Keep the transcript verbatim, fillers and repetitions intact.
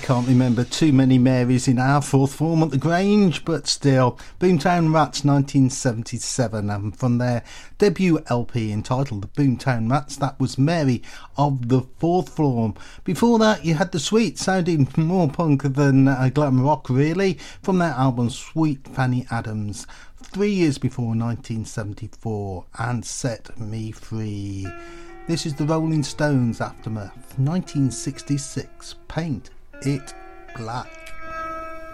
can't remember too many Marys in our fourth form at the Grange, but still. Boomtown Rats nineteen seventy-seven, and from their debut L P entitled The Boomtown Rats, that was Mary of the fourth form. Before that you had The Sweet, sounding more punk than uh, glam rock really, from their album Sweet Fanny Adams, three years before nineteen seventy-four, and Set Me Free. This is the Rolling Stones Aftermath, nineteen sixty-six, Paint It Black.